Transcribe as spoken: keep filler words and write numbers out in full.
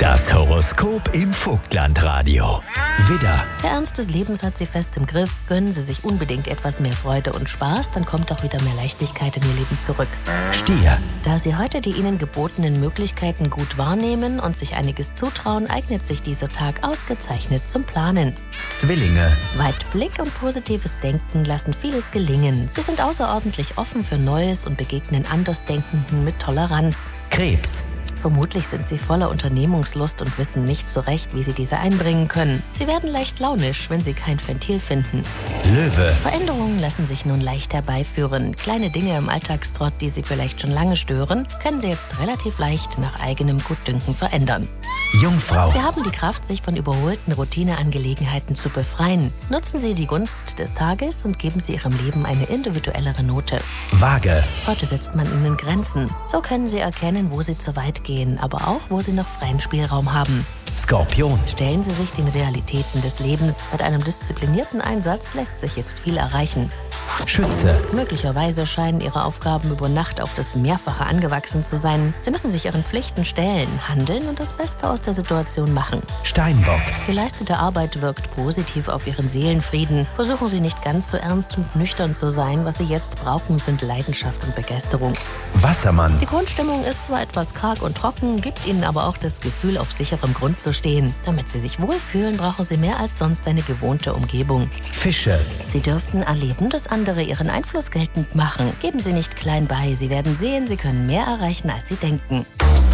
Das Horoskop im Vogtlandradio. Widder. Der Ernst des Lebens hat Sie fest im Griff. Gönnen Sie sich unbedingt etwas mehr Freude und Spaß, dann kommt auch wieder mehr Leichtigkeit in Ihr Leben zurück. Stier. Da Sie heute die Ihnen gebotenen Möglichkeiten gut wahrnehmen und sich einiges zutrauen, eignet sich dieser Tag ausgezeichnet zum Planen. Zwillinge. Weitblick und positives Denken lassen vieles gelingen. Sie sind außerordentlich offen für Neues und begegnen Andersdenkenden mit Toleranz. Krebs. Vermutlich sind Sie voller Unternehmungslust und wissen nicht so recht, wie Sie diese einbringen können. Sie werden leicht launisch, wenn Sie kein Ventil finden. Löwe. Veränderungen lassen sich nun leicht herbeiführen. Kleine Dinge im Alltagstrott, die Sie vielleicht schon lange stören, können Sie jetzt relativ leicht nach eigenem Gutdünken verändern. Jungfrau. Sie haben die Kraft, sich von überholten Routineangelegenheiten zu befreien. Nutzen Sie die Gunst des Tages und geben Sie Ihrem Leben eine individuellere Note. Waage. Heute setzt man Ihnen Grenzen. So können Sie erkennen, wo Sie zu weit gehen, aber auch, wo Sie noch freien Spielraum haben. Skorpion. Stellen Sie sich den Realitäten des Lebens. Mit einem disziplinierten Einsatz lässt sich jetzt viel erreichen. Schütze. Möglicherweise scheinen Ihre Aufgaben über Nacht auf das Mehrfache angewachsen zu sein. Sie müssen sich Ihren Pflichten stellen, handeln und das Beste aus der Situation machen. Steinbock. Geleistete Arbeit wirkt positiv auf Ihren Seelenfrieden. Versuchen Sie nicht ganz so ernst und nüchtern zu sein. Was Sie jetzt brauchen, sind Leidenschaft und Begeisterung. Wassermann. Die Grundstimmung ist zwar etwas karg und trocken, gibt Ihnen aber auch das Gefühl, auf sicherem Grund zu stehen. Damit Sie sich wohlfühlen, brauchen Sie mehr als sonst eine gewohnte Umgebung. Fische. Sie dürften erleben, dass andere Ihren Einfluss geltend machen. Geben Sie nicht klein bei. Sie werden sehen, Sie können mehr erreichen, als Sie denken.